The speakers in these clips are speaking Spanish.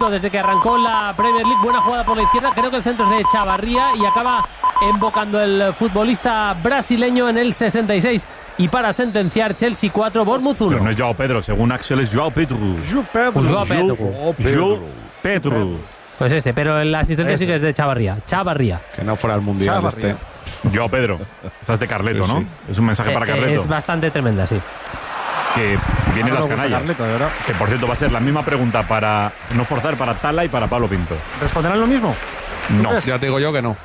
minuto desde que arrancó la Premier League. Buena jugada por la izquierda, creo que el centro es de Chavarría y acaba embocando el futbolista brasileño en el 66. Y para sentenciar, Chelsea 4, Bournemouth 1. Pero no es Joao Pedro, según Axel es Joao Pedro. Joao Pedro. Pues pero el asistente sí que es de Chavarría. Que no fuera el mundial Chavarría. Joao Pedro. Esa es de Carleto, ¿no? Sí. Es un mensaje para Carleto. Es bastante tremenda, sí. Que viene las canallas. Carleto, de verdad. Que por cierto va a ser la misma pregunta para no forzar para Tala y para Pablo Pinto. ¿Responderán lo mismo? No. Ya te digo yo que no.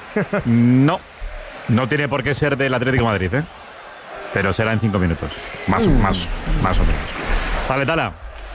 No tiene por qué ser del Atlético de Madrid, ¿eh? Pero será en 5 minutos. Más o menos. Vale, Tala.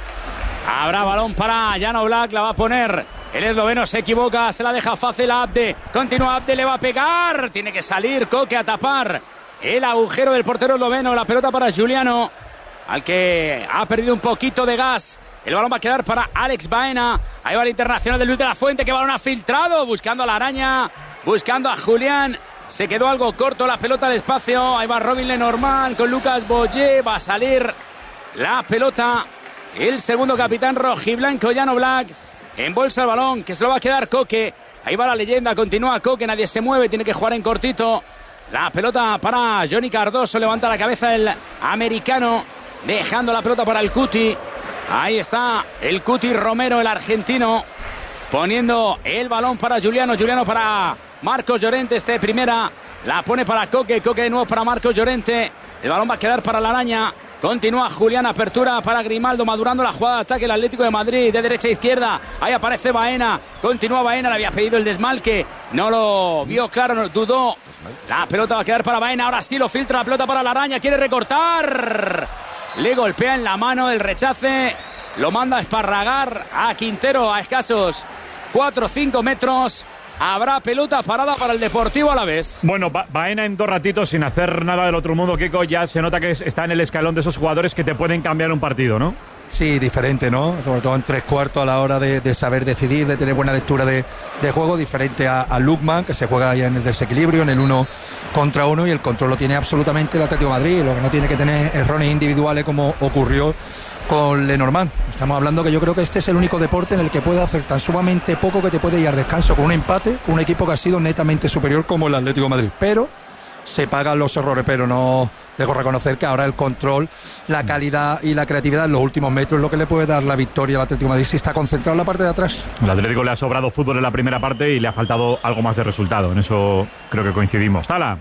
Habrá balón para Jan Oblak, la va a poner. El esloveno se equivoca, se la deja fácil a Abde. Continúa Abde, le va a pegar. Tiene que salir Koke a tapar el agujero del portero esloveno. La pelota para Giuliano, al que ha perdido un poquito de gas. El balón va a quedar para Alex Baena. Ahí va el internacional de Luis de la Fuente, que balón ha filtrado, buscando a la araña, buscando a Julián. Se quedó algo corto la pelota al espacio. Ahí va Robin Lenormand con Lucas Boyer. Va a salir la pelota. El segundo capitán rojiblanco, Jan Oblak. Embolsa el balón, que se lo va a quedar Koke. Ahí va la leyenda, continúa Koke, nadie se mueve, tiene que jugar en cortito. La pelota para Johnny Cardoso, levanta la cabeza el americano, dejando la pelota para el Cuti. Ahí está el Cuti Romero, el argentino, poniendo el balón para Giuliano para Marcos Llorente, primera. La pone para Koke, Koke de nuevo para Marcos Llorente. El balón va a quedar para la araña. Continúa Julián, apertura para Grimaldo, madurando la jugada de ataque el Atlético de Madrid, de derecha a izquierda. Ahí aparece Baena, continúa Baena, le había pedido el desmalque, no lo vio claro, no, dudó. La pelota va a quedar para Baena, ahora sí lo filtra la pelota para la araña, quiere recortar. Le golpea en la mano el rechace, lo manda a esparragar a Quintero a escasos 4 o 5 metros. Habrá pelota parada para el Deportivo Alavés. Bueno, Baena en 2 ratitos sin hacer nada del otro mundo, Kiko, ya se nota que está en el escalón de esos jugadores que te pueden cambiar un partido, ¿no? Sí, diferente, ¿no? Sobre todo en 3/4 a la hora de saber decidir, de tener buena lectura de juego, diferente a Lukman, que se juega ahí en el desequilibrio, en el 1 contra 1, y el control lo tiene absolutamente el Atlético de Madrid. Lo que no tiene que tener errores individuales como ocurrió con Lenormand. Estamos hablando que yo creo que este es el único deporte en el que puede hacer tan sumamente poco que te puede ir al descanso con un empate, con un equipo que ha sido netamente superior como el Atlético de Madrid. Pero se pagan los errores, pero no dejo reconocer que ahora el control, la calidad y la creatividad en los últimos metros es lo que le puede dar la victoria al Atlético de Madrid si está concentrado en la parte de atrás. El Atlético le ha sobrado fútbol en la primera parte y le ha faltado algo más de resultado. En eso creo que coincidimos. Tala.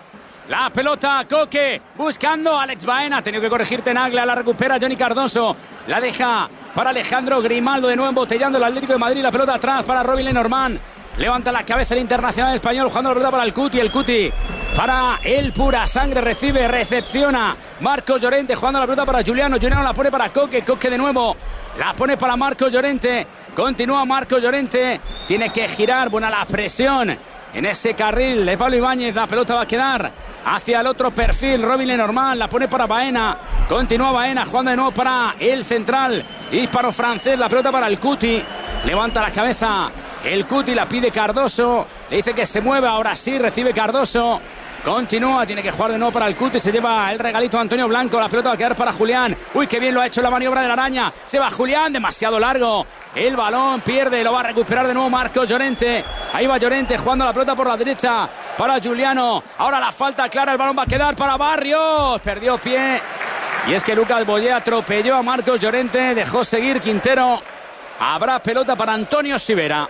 La pelota, Koke, buscando a Alex Baena, ha tenido que corregir Tenaglia, la recupera Johnny Cardoso, la deja para Alejandro Grimaldo, de nuevo embotellando el Atlético de Madrid, la pelota atrás para Robin Lenormand, levanta la cabeza el internacional español, jugando la pelota para el Cuti para el Pura Sangre, recibe, recepciona Marcos Llorente, jugando la pelota para Giuliano la pone para Koke de nuevo, la pone para Marcos Llorente, continúa Marcos Llorente, tiene que girar, buena la presión en ese carril de Pablo Ibáñez, la pelota va a quedar hacia el otro perfil, Robin Lenormand, la pone para Baena, continúa Baena, jugando de nuevo para el central hispano-francés, la pelota para el Cuti, levanta la cabeza el Cuti, la pide Cardoso, le dice que se mueva, ahora sí, recibe Cardoso, continúa, tiene que jugar de nuevo para el Cuti, se lleva el regalito Antonio Blanco, la pelota va a quedar para Julián, uy, qué bien lo ha hecho la maniobra de la araña, se va Julián, demasiado largo, el balón pierde, lo va a recuperar de nuevo Marcos Llorente, ahí va Llorente jugando la pelota por la derecha para Giuliano, ahora la falta clara, el balón va a quedar para Barrios, perdió pie, y es que Lucas Boyer atropelló a Marcos Llorente, dejó seguir Quintero, habrá pelota para Antonio Sivera.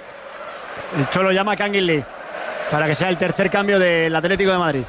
El Cholo llama a Canguilí para que sea el tercer cambio del Atlético de Madrid.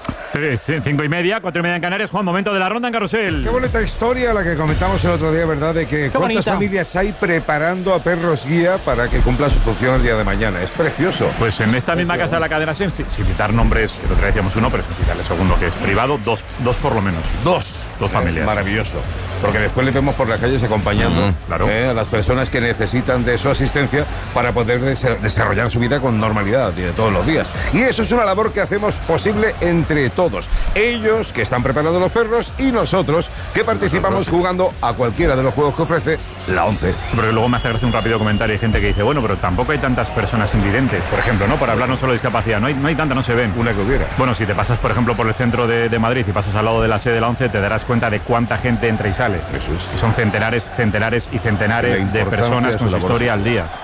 5:30, 4:30 en Canarias. Juan, momento de la ronda en Carrusel. Qué bonita historia la que comentamos el otro día, ¿verdad? De que cuántas familias hay preparando a perros guía para que cumpla su función el día de mañana. Es precioso. Pues en esta misma casa de la cadena, sin citar nombres, el otro día decíamos uno, pero sin citar el segundo, que es privado, dos por lo menos. Dos familias. Maravilloso. Porque después le vemos por las calles acompañando claro. A las personas que necesitan de su asistencia para poder desarrollar su vida con normalidad todos los días. Y eso es una labor que hacemos posible entre todos. Ellos que están preparando los perros y nosotros que participamos jugando a cualquiera de los juegos que ofrece la 11. Sí, porque luego me hace gracia un rápido comentario. Hay gente que dice, bueno, pero tampoco hay tantas personas invidentes, por ejemplo, ¿no? Para hablar no solo de discapacidad. No hay tantas, no se ven. Una que hubiera. Bueno, si te pasas, por ejemplo, por el centro de Madrid y pasas al lado de la sede de la 11, te darás cuenta de cuánta gente entra y sale. Eso es. Son centenares y centenares de personas con su historia al día.